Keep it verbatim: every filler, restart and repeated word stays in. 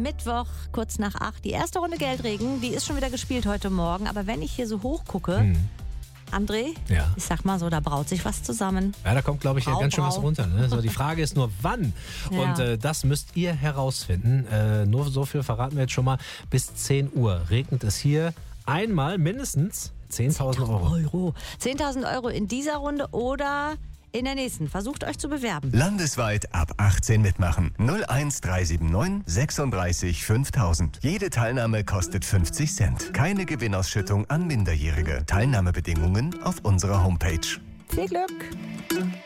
Mittwoch, kurz nach acht. Die erste Runde Geldregen, die ist schon wieder gespielt heute Morgen. Aber wenn ich hier so hoch gucke, Hm. André, Ja. ich sag mal so, da braut sich was zusammen. Ja, da kommt, glaube ich, Brau, ganz schön brau. was runter. Ne? So, die Frage ist nur, wann? Ja. Und äh, das müsst ihr herausfinden. Äh, nur so viel verraten wir jetzt schon mal. Bis zehn Uhr regnet es hier einmal mindestens zehntausend Euro. Euro. zehntausend Euro in dieser Runde oder in der nächsten. Versucht euch zu bewerben. Landesweit ab achtzehn mitmachen. null eins drei sieben neun sechsunddreißig fünftausend. Jede Teilnahme kostet fünfzig Cent. Keine Gewinnausschüttung an Minderjährige. Teilnahmebedingungen auf unserer Homepage. Viel Glück!